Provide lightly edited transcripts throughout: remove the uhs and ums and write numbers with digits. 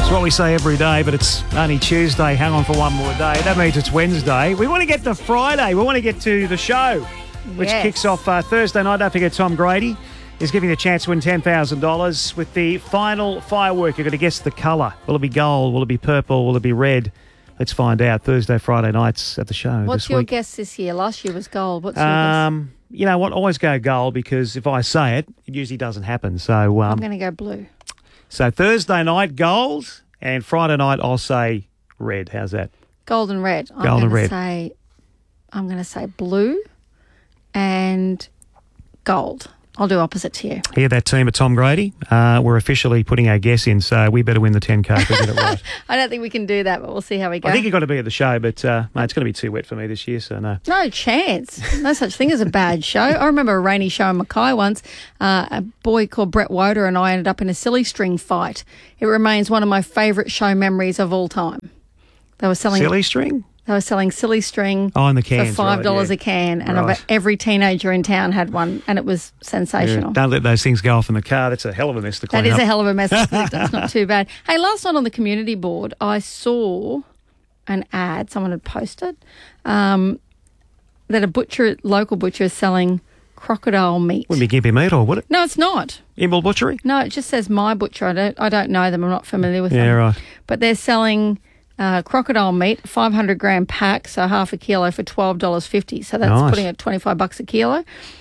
It's what we say every day, but it's only Tuesday. Hang on for one more day. That means it's Wednesday. We want to get to Friday. We want to get to the show, which kicks off Thursday night. Don't forget, Tom Grady is giving you a chance to win $10,000 with the final firework. You're going to guess the colour. Will it be gold? Will it be purple? Will it be red? Let's find out Thursday, Friday nights at the show. What's your guess this year? Last year was gold. What's your guess? You know what? Always go gold, because if I say it, it usually doesn't happen. So I'm going to go blue. So Thursday night, gold, and Friday night, I'll say red. How's that? Gold and red. Gold and red. I'm going to say blue and gold. I'll do opposite to you. Hear that, team at Tom Grady? We're officially putting our guess in, so we better win the 10K if we get it right. I don't think we can do that, but we'll see how we go. I think you've got to be at the show, but mate, it's going to be too wet for me this year, so no. No chance. No such thing as a bad show. I remember a rainy show in Mackay once. A boy called Brett Woder and I ended up in a silly string fight. It remains one of my favourite show memories of all time. They were selling silly string? They were selling silly string in the cans, for $5 a can, and every teenager in town had one, and it was sensational. Yeah, don't let those things go off in the car. That's a hell of a mess to clean up. That is a hell of a mess to clean up. That's not too bad. Hey, last night on the community board, I saw an ad someone had posted that a local butcher is selling crocodile meat. Wouldn't be Gimpy Meat, or would it? No, it's not. Imbil Butchery? No, it just says My Butcher. I don't know them. I'm not familiar with them. Yeah, right. But they're selling crocodile meat, 500-gram pack, so half a kilo for $12.50. So that's putting it $25 a kilo.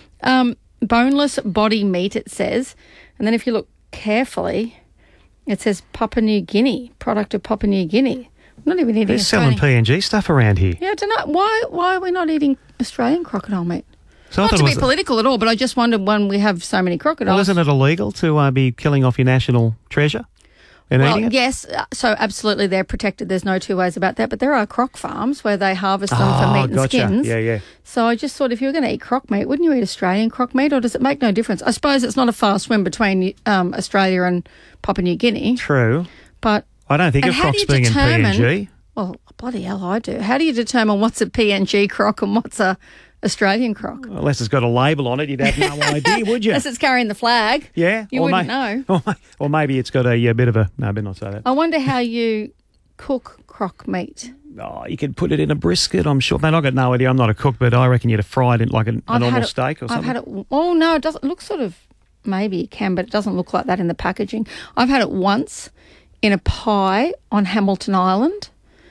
Boneless body meat, it says. And then if you look carefully, it says Papua New Guinea, product of Papua New Guinea. I'm not even eating They're Australian. selling PNG stuff around here. Yeah, I don't know. Why are we not eating Australian crocodile meat? So Not to be political at all, but I just wondered when we have so many crocodiles. Well, isn't it illegal to be killing off your national treasure? Well, yes, so absolutely they're protected. There's no two ways about that. But there are croc farms where they harvest them for meat and skins. Yeah. So I just thought, if you were going to eat croc meat, wouldn't you eat Australian croc meat, or does it make no difference? I suppose it's not a far swim between Australia and Papua New Guinea. True. But I don't think of crocs being in PNG. Well, bloody hell, I do. How do you determine what's a PNG croc and what's a Australian croc? Unless it's got a label on it, you'd have no idea, would you? Unless it's carrying the flag. Yeah. You wouldn't know. Or maybe it's got a bit of a... No, I better not say that. I wonder how you cook croc meat. Oh, you could put it in a brisket, I'm sure. Man, I've got no idea. I'm not a cook, but I reckon you'd have fried it like a normal steak or something. I've had it... Oh, no, it doesn't look sort of... Maybe it can, but it doesn't look like that in the packaging. I've had it once in a pie on Hamilton Island,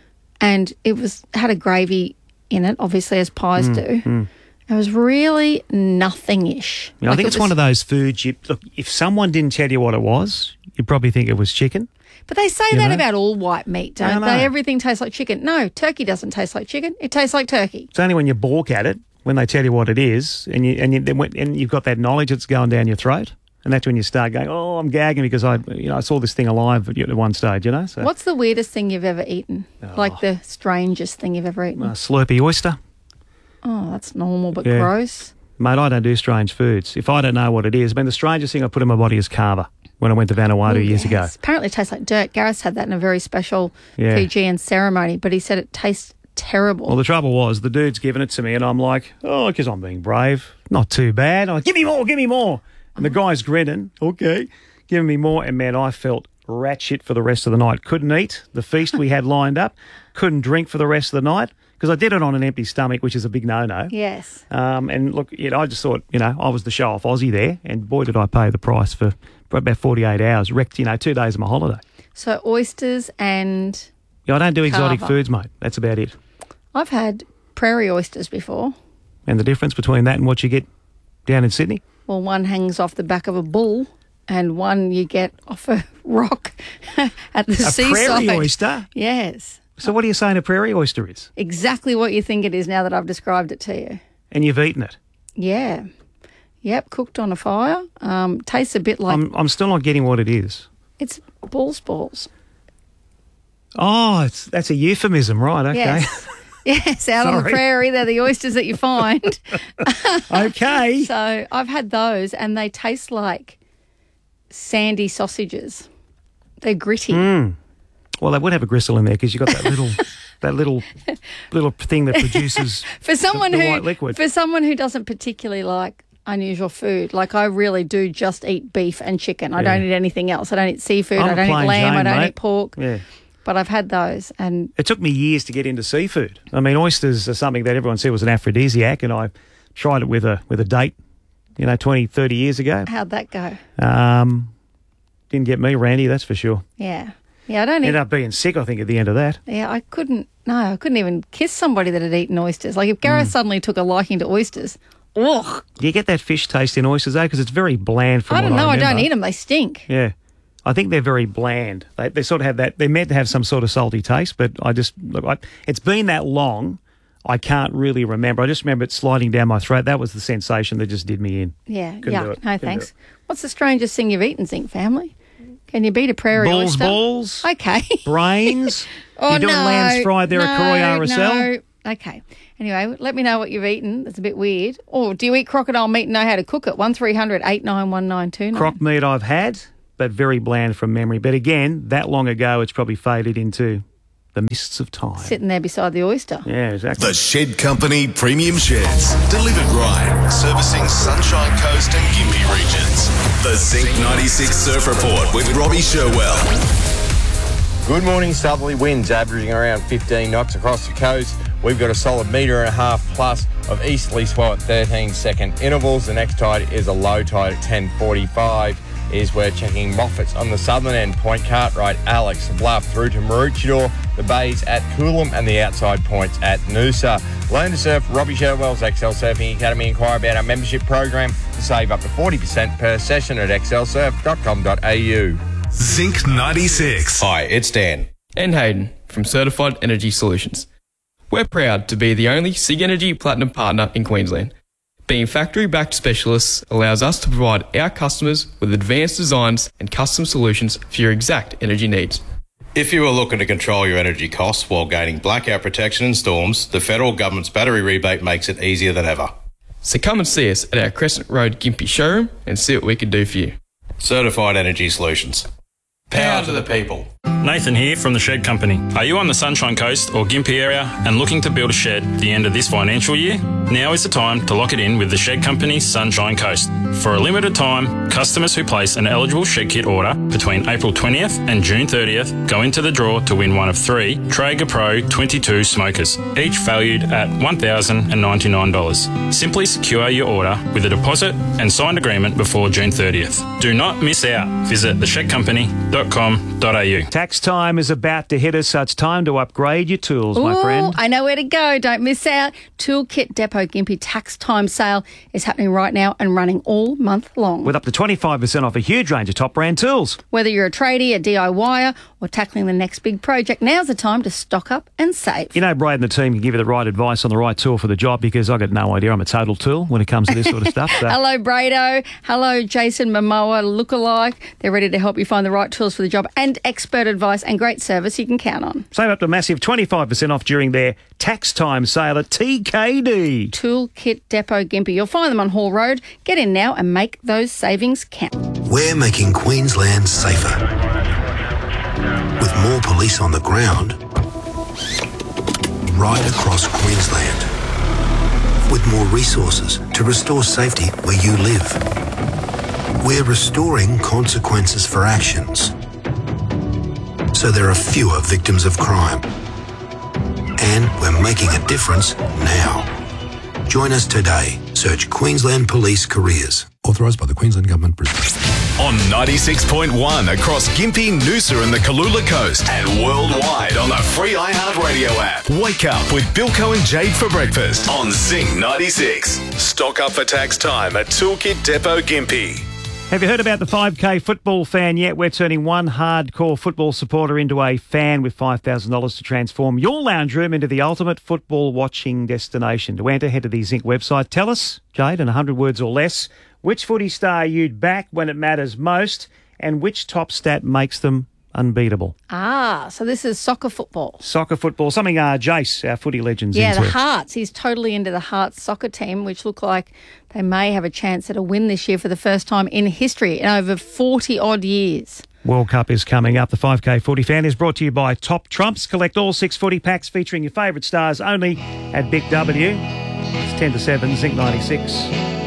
and it had a gravy in it, obviously, as pies do. It was really nothing-ish. I think it's one of those foods, look, if someone didn't tell you what it was, you'd probably think it was chicken. But they say that about all white meat, don't they? Everything tastes like chicken. No, turkey doesn't taste like chicken. It tastes like turkey. It's only when you balk at it, when they tell you what it is, and you've got that knowledge that's going down your throat, and that's when you start going, oh, I'm gagging because I saw this thing alive at one stage, So. What's the weirdest thing you've ever eaten? Like the strangest thing you've ever eaten? Slurpy oyster. Oh, that's normal but gross. Mate, I don't do strange foods. If I don't know what it is, the strangest thing I put in my body is carver when I went to Vanuatu years ago. Apparently it tastes like dirt. Gareth had that in a very special Fijian ceremony, but he said it tastes terrible. Well, the trouble was the dude's giving it to me and I'm like, oh, because I'm being brave. Not too bad. I'm like, give me more. And the guy's grinning, okay, giving me more. And, man, I felt rat shit for the rest of the night. Couldn't eat the feast we had lined up. Couldn't drink for the rest of the night. Because I did it on an empty stomach, which is a big no-no. Yes. And look, I just thought, I was the show-off Aussie there, and boy, did I pay the price for about 48 hours. Wrecked, 2 days of my holiday. So oysters and I don't do exotic carver. foods, mate. That's about it. I've had prairie oysters before. And the difference between that and what you get down in Sydney? Well, one hangs off the back of a bull, and one you get off a rock at the seaside. A prairie oyster? Yes. So what are you saying a prairie oyster is? Exactly what you think it is now that I've described it to you. And you've eaten it? Yeah. Yep, cooked on a fire. Tastes a bit like... I'm still not getting what it is. It's balls. Oh, that's a euphemism, right? Okay. Yes. Yes, out on the prairie, they're the oysters that you find. Okay. So I've had those, and they taste like sandy sausages. They're gritty. Well, they would have a gristle in there because you've got that little thing that produces for someone the who white liquid. For someone who doesn't particularly like unusual food. Like, I really do just eat beef and chicken. I don't eat anything else. I don't eat seafood. I don't eat lamb. I don't eat pork. Yeah. But I've had those. And it took me years to get into seafood. I mean, oysters are something that everyone said was an aphrodisiac, and I tried it with a date, 20, 30 years ago. How'd that go? Didn't get me, Randy, that's for sure. Yeah. Yeah, I don't Ended up being sick, I think, at the end of that. Yeah, I couldn't even kiss somebody that had eaten oysters. Like, if Gareth suddenly took a liking to oysters, ugh. Do you get that fish taste in oysters, though? Because it's very bland from what I remember. I don't eat them. They stink. Yeah. I think they're very bland. They sort of have that. They're meant to have some sort of salty taste, but it's been that long, I can't really remember. I just remember it sliding down my throat. That was the sensation that just did me in. Yeah, no thanks. What's the strangest thing you've eaten, Zinc family? Can you beat a prairie oyster? Balls. Okay. Brains. Oh, You're doing lambs fried there at Courier RSL? No. Okay. Anyway, let me know what you've eaten. That's a bit weird. Or do you eat crocodile meat and know how to cook it? 1300 891929. Croc meat I've had, but very bland from memory. But again, that long ago, it's probably faded into the mists of time. Sitting there beside the oyster. Yeah, exactly. The Shed Company Premium Sheds. Delivered right. Servicing Sunshine Coast and Gympie regions. The Zinc 96 Surf Report with Robbie Sherwell. Good morning. Southerly winds averaging around 15 knots across the coast. We've got a solid metre and a half plus of easterly swell at 13-second intervals. The next tide is a low tide at 10:45. We're checking Moffat's on the southern end, Point Cartwright, Alex, Bluff through to Maroochydore, the bays at Coolum and the outside points at Noosa. Learn to surf. Robbie Sherwell's XL Surfing Academy. Inquire about our membership program to save up to 40% per session at xlsurf.com.au. Zinc 96. Hi, it's Dan. And Hayden from Certified Energy Solutions. We're proud to be the only SIG Energy Platinum partner in Queensland. Being factory-backed specialists allows us to provide our customers with advanced designs and custom solutions for your exact energy needs. If you are looking to control your energy costs while gaining blackout protection in storms, the federal government's battery rebate makes it easier than ever. So come and see us at our Crescent Road Gympie showroom and see what we can do for you. Certified Energy Solutions. Power to the people. Nathan here from the Shed Company. Are you on the Sunshine Coast or Gympie area and looking to build a shed at the end of this financial year? Now is the time to lock it in with the Shed Company's Sunshine Coast. For a limited time, customers who place an eligible shed kit order between April 20th and June 30th go into the draw to win one of 3 Traeger Pro 22 smokers, each valued at $1,099. Simply secure your order with a deposit and signed agreement before June 30th. Do not miss out. Visit theshedcompany.com.au. Tax time is about to hit us, so it's time to upgrade your tools, my friend. I know where to go. Don't miss out. Toolkit Depot Gympie Tax Time Sale is happening right now and running all month long. With up to 25% off a huge range of top brand tools. Whether you're a tradie, a DIYer, or tackling the next big project, now's the time to stock up and save. You know, Brad and the team can give you the right advice on the right tool for the job because I've got no idea. I'm a total tool when it comes to this sort of stuff. So. Hello, Brado. Hello, Jason Momoa lookalike. They're ready to help you find the right tools for the job and expert advice and great service you can count on. Save up to a massive 25% off during their tax time sale at TKD. Toolkit Depot Gympie. You'll find them on Hall Road. Get in now and make those savings count. We're making Queensland safer. With more police on the ground, right across Queensland. With more resources to restore safety where you live. We're restoring consequences for actions, so there are fewer victims of crime. And we're making a difference now. Join us today. Search Queensland Police Careers. Authorised by the Queensland Government, Brisbane. On 96.1 across Gympie, Noosa and the Kalula Coast and worldwide on the free iHeartRadio app. Wake up with Bilko and Jade for breakfast on Zinc 96. Stock up for tax time at Toolkit Depot Gympie. Have you heard about the 5K football fan yet? We're turning one hardcore football supporter into a fan with $5,000 to transform your lounge room into the ultimate football watching destination. To enter, head to the Zinc website. Tell us, Jade, in 100 words or less, which footy star you'd back when it matters most and which top stat makes them unbeatable. So this is soccer football. Soccer football, something Jace, our footy legend's into. Yeah, the Hearts. He's totally into the Hearts soccer team, which look like they may have a chance at a win this year for the first time in history in over 40-odd years. World Cup is coming up. The 5K Footy Fan is brought to you by Top Trumps. Collect all 6 footy packs featuring your favourite stars only at Big W. It's 10 to 7, Zinc 96.